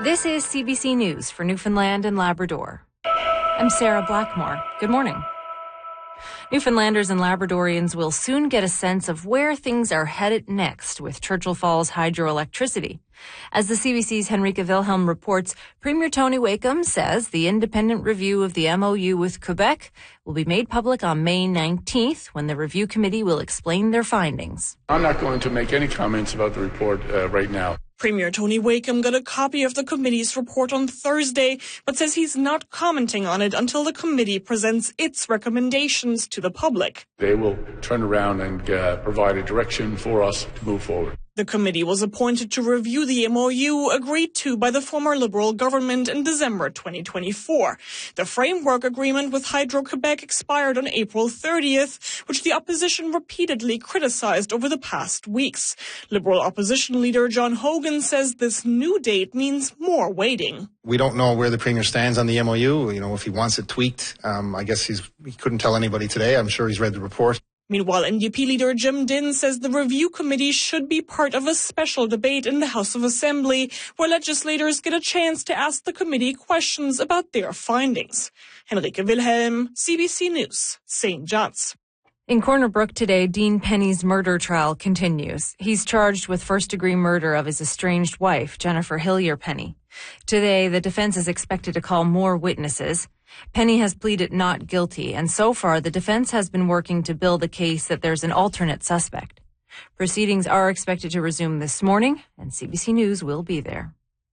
This is CBC News for Newfoundland and Labrador. I'm Sarah Blackmore. Good morning. Newfoundlanders and Labradorians will soon get a sense of where things are headed next with Churchill Falls hydroelectricity. As the CBC's Henrika Wilhelm reports, Premier Tony Wakeham says the independent review of the MOU with Quebec will be made public on May 19th when the review committee will explain their findings. I'm not going to make any comments about the report right now. Premier Tony Wakeham got a copy of the committee's report on Thursday, but says he's not commenting on it until the committee presents its recommendations to the public. They will turn around and provide a direction for us to move forward. The committee was appointed to review the MOU agreed to by the former Liberal government in December 2024. The framework agreement with Hydro-Quebec expired on April 30th, which the opposition repeatedly criticized over the past weeks. Liberal opposition leader John Hogan says this new date means more waiting. We don't know where the Premier stands on the MOU. If he wants it tweaked, I guess he couldn't tell anybody today. I'm sure he's read the report. Meanwhile, NDP leader Jim Dinn says the review committee should be part of a special debate in the House of Assembly where legislators get a chance to ask the committee questions about their findings. Henrika Wilhelm, CBC News, St. John's. In Corner Brook today, Dean Penny's murder trial continues. He's charged with first-degree murder of his estranged wife, Jennifer Hillier Penny. Today, the defense is expected to call more witnesses. Penny has pleaded not guilty, and so far the defense has been working to build a case that there's an alternate suspect. Proceedings are expected to resume this morning, and CBC News will be there.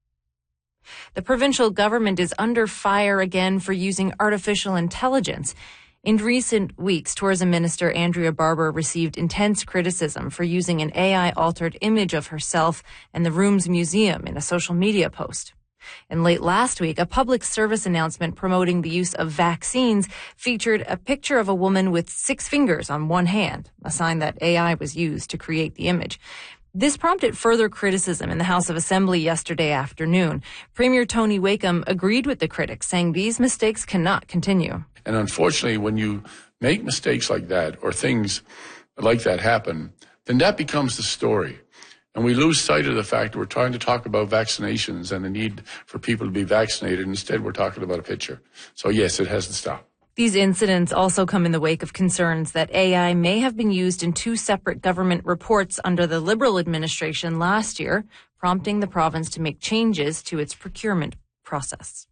The provincial government is under fire again for using artificial intelligence. In recent weeks, Tourism Minister Andrea Barber received intense criticism for using an AI-altered image of herself and the Rooms Museum in a social media post. And late last week, a public service announcement promoting the use of vaccines featured a picture of a woman with 6 fingers on one hand, a sign that AI was used to create the image. This prompted further criticism in the House of Assembly yesterday afternoon. Premier Tony Wakeham agreed with the critics, saying these mistakes cannot continue. And unfortunately, when you make mistakes like that or things like that happen, then that becomes the story. And we lose sight of the fact that we're trying to talk about vaccinations and the need for people to be vaccinated. Instead, we're talking about a picture. So, yes, it has to stop. These incidents also come in the wake of concerns that AI may have been used in 2 separate government reports under the Liberal administration last year, prompting the province to make changes to its procurement process.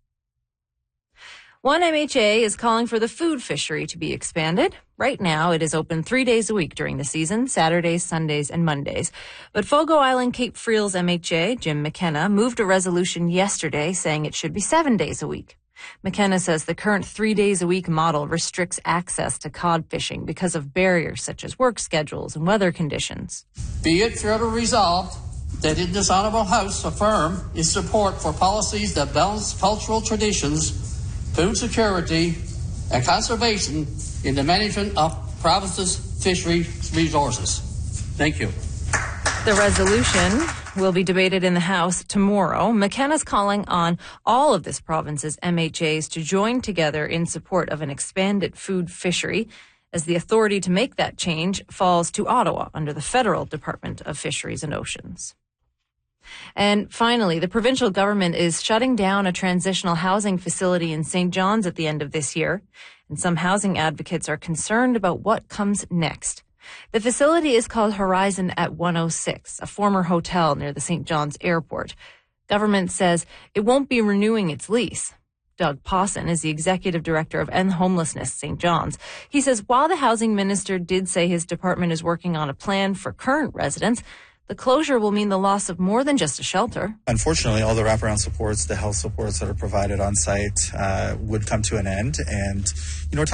One MHA is calling for the food fishery to be expanded. Right now, it is open 3 days a week during the season, Saturdays, Sundays, and Mondays. But Fogo Island Cape Friels MHA, Jim McKenna, moved a resolution yesterday saying it should be 7 days a week. McKenna says the current 3 days a week model restricts access to cod fishing because of barriers such as work schedules and weather conditions. Be it further resolved that in this honourable House affirm its support for policies that balance cultural traditions, food security, and conservation in the management of province's fishery resources. Thank you. The resolution will be debated in the House tomorrow. McKenna's calling on all of this province's MHAs to join together in support of an expanded food fishery, as the authority to make that change falls to Ottawa under the Federal Department of Fisheries and Oceans. And finally, the provincial government is shutting down a transitional housing facility in St. John's at the end of this year, and some housing advocates are concerned about what comes next. The facility is called Horizon at 106, a former hotel near the St. John's airport. Government says it won't be renewing its lease. Doug Pawson is the executive director of End Homelessness St. John's. He says while the housing minister did say his department is working on a plan for current residents, the closure will mean the loss of more than just a shelter. Unfortunately, all the wraparound supports, the health supports that are provided on site would come to an end. And, we're